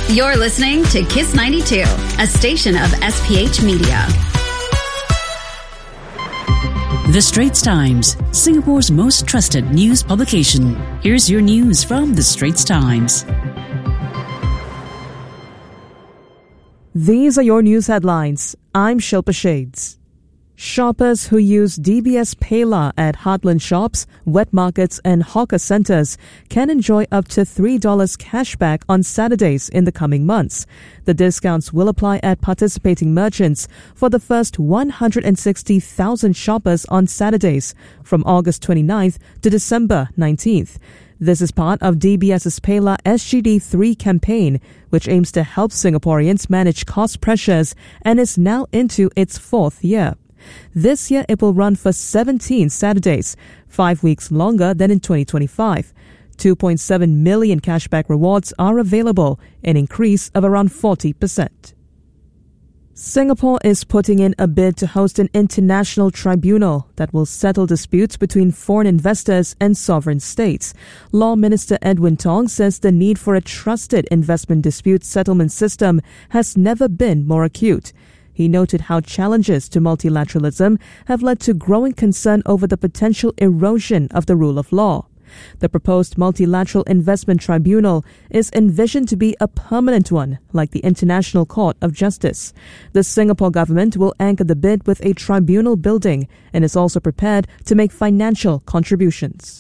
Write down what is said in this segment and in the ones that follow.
You're listening to Kiss 92, a station of SPH Media. The Straits Times, Singapore's most trusted news publication. Here's your news from The Straits Times. These are your news headlines. I'm Shilpa Shades. Shoppers who use DBS PayLah at heartland shops, wet markets and hawker centres can enjoy up to $3 cashback on Saturdays in the coming months. The discounts will apply at participating merchants for the first 160,000 shoppers on Saturdays from August 29th to December 19th. This is part of DBS's PayLah SGD3 campaign, which aims to help Singaporeans manage cost pressures and is now into its fourth year. This year, it will run for 17 Saturdays, 5 weeks longer than in 2025. 2.7 million cashback rewards are available, an increase of around 40%. Singapore is putting in a bid to host an international tribunal that will settle disputes between foreign investors and sovereign states. Law Minister Edwin Tong says the need for a trusted investment dispute settlement system has never been more acute. He noted how challenges to multilateralism have led to growing concern over the potential erosion of the rule of law. The proposed multilateral investment tribunal is envisioned to be a permanent one, like the International Court of Justice. The Singapore government will anchor the bid with a tribunal building and is also prepared to make financial contributions.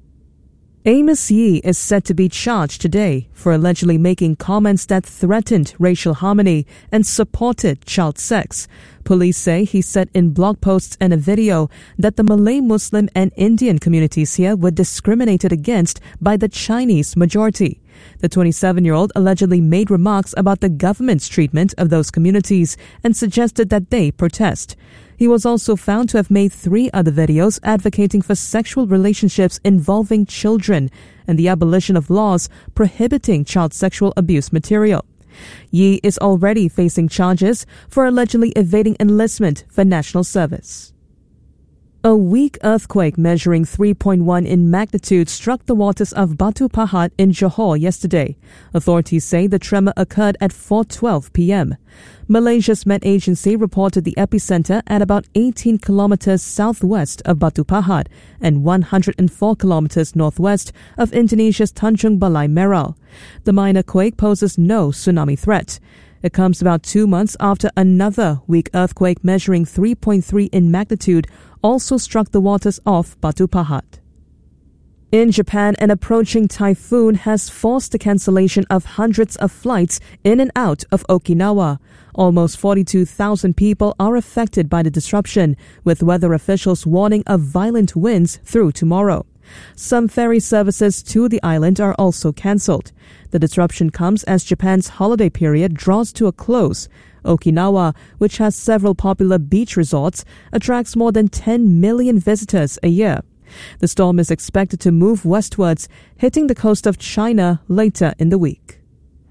Amos Yee is set to be charged today for allegedly making comments that threatened racial harmony and supported child sex. Police say he said in blog posts and a video that the Malay, Muslim and Indian communities here were discriminated against by the Chinese majority. The 27-year-old allegedly made remarks about the government's treatment of those communities and suggested that they protest. He was also found to have made 3 other videos advocating for sexual relationships involving children and the abolition of laws prohibiting child sexual abuse material. Yee is already facing charges for allegedly evading enlistment for national service. A weak earthquake measuring 3.1 in magnitude struck the waters of Batu Pahat in Johor yesterday. Authorities say the tremor occurred at 4:12 p.m. Malaysia's Met Agency reported the epicenter at about 18 kilometers southwest of Batu Pahat and 104 kilometers northwest of Indonesia's Tanjung Balai Meral. The minor quake poses no tsunami threat. It comes about 2 months after another weak earthquake measuring 3.3 in magnitude also struck the waters off Batu Pahat. In Japan, an approaching typhoon has forced the cancellation of hundreds of flights in and out of Okinawa. Almost 42,000 people are affected by the disruption, with weather officials warning of violent winds through tomorrow. Some ferry services to the island are also cancelled. The disruption comes as Japan's holiday period draws to a close. Okinawa, which has several popular beach resorts, attracts more than 10 million visitors a year. The storm is expected to move westwards, hitting the coast of China later in the week.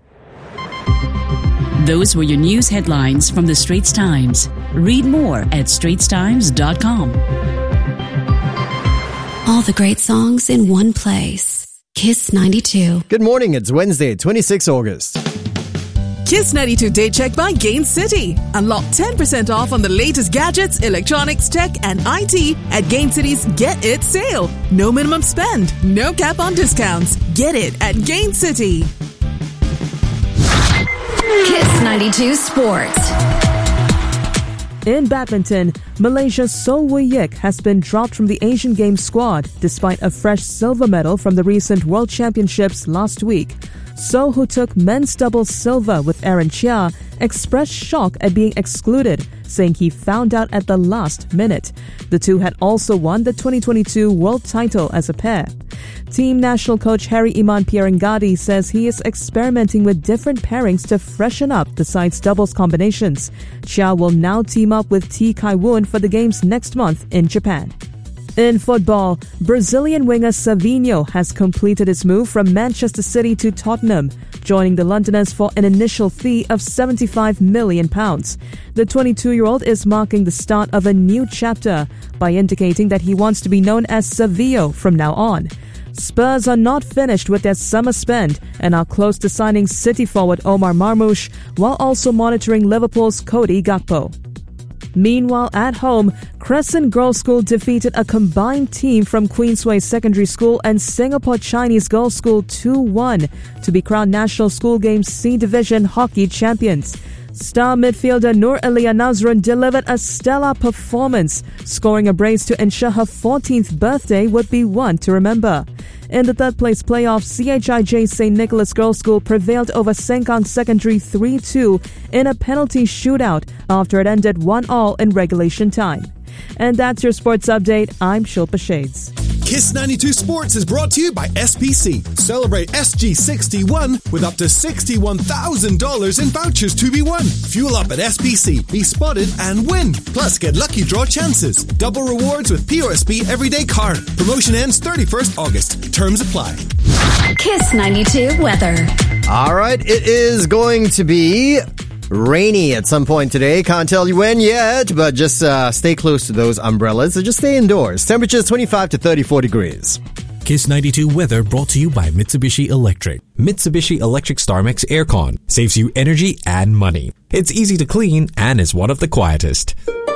Those were your news headlines from The Straits Times. Read more at straitstimes.com. All the great songs in one place. Kiss 92. Good morning, it's Wednesday, 26 August. Kiss 92 Day Check by Gain City. Unlock 10% off on the latest gadgets, electronics, tech and IT at Gain City's Get It sale. No minimum spend, no cap on discounts. Get it at Gain City. Kiss 92 Sports. In badminton, Malaysia's Soh Wui Yik has been dropped from the Asian Games squad despite a fresh silver medal from the recent World Championships last week. Soh, who took men's doubles silver with Aaron Chia, expressed shock at being excluded, saying he found out at the last minute. The two had also won the 2022 world title as a pair. Team national coach Harry Iman Pierangadi says he is experimenting with different pairings to freshen up the side's doubles combinations. Chia will now team up with T. Kai Woon for the games next month in Japan. In football, Brazilian winger Savinho has completed his move from Manchester City to Tottenham, joining the Londoners for an initial fee of £75 million. The 22-year-old is marking the start of a new chapter by indicating that he wants to be known as Savinho from now on. Spurs are not finished with their summer spend and are close to signing City forward Omar Marmoush, while also monitoring Liverpool's Cody Gakpo. Meanwhile, at home, Crescent Girls' School defeated a combined team from Queensway Secondary School and Singapore Chinese Girls' School 2-1 to be crowned National School Games C Division hockey champions. Star midfielder Noor Elia Nazrun delivered a stellar performance, scoring a brace to ensure her 14th birthday would be one to remember. In the third-place playoff, CHIJ St. Nicholas Girls' School prevailed over Sengkang Secondary 3-2 in a penalty shootout after it ended 1-1 in regulation time. And that's your sports update. I'm Shilpa Shades. Kiss 92 Sports is brought to you by SPC. Celebrate SG61 with up to $61,000 in vouchers to be won. Fuel up at SPC, be spotted and win. Plus, get lucky draw chances. Double rewards with POSB Everyday Card. Promotion ends 31st August. Terms apply. Kiss 92 weather. All right, it is going to be rainy at some point today. Can't tell you when yet, but just stay close to those umbrellas. So just stay indoors. Temperatures 25 to 34 degrees. Kiss 92 weather brought to you by Mitsubishi Electric. Mitsubishi Electric StarMax Aircon saves you energy and money. It's easy to clean and is one of the quietest.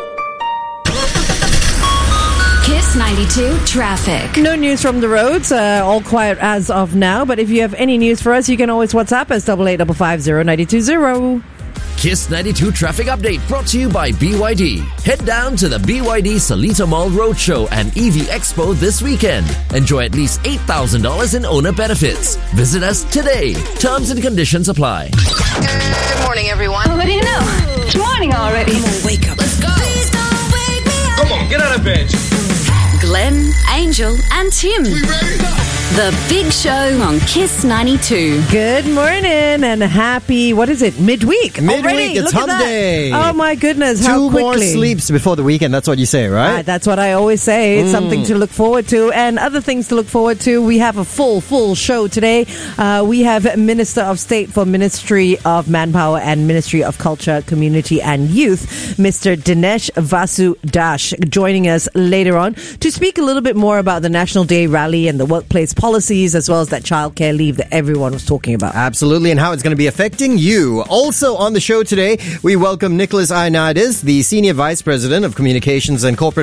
Kiss 92 traffic. No news from the roads, all quiet as of now. But if you have any news for us, you can always WhatsApp us 885550 Kiss 92 traffic update brought to you by BYD. Head down to the BYD Seletar Mall Roadshow and EV Expo this weekend. Enjoy at least $8,000 in owner benefits. Visit us today. Terms and conditions apply. Good morning, everyone. What do you know? It's morning already. Come on, wake up. Let's go. Please don't wake me up. Come on, get out of bed. Glenn, Angel, and Tim. We ready? The Big Show on Kiss 92. Good morning and happy, what is it, midweek? Midweek, already? it's Look at hump day. Oh my goodness, how Two quickly. more sleeps before the weekend. That's what you say, right? That's what I always say. It's something to look forward to. And other things to look forward to. We have a full show today. We have Minister of State for Ministry of Manpower and Ministry of Culture, Community and Youth, Mr. Dinesh Vasu Dash, joining us later on to speak a little bit more about the National Day rally and the workplace policies, as well as that childcare leave that everyone was talking about. Absolutely, and how it's going to be affecting you. Also on the show today, we welcome Nicholas Ioannidis, the Senior Vice President of Communications and Corporate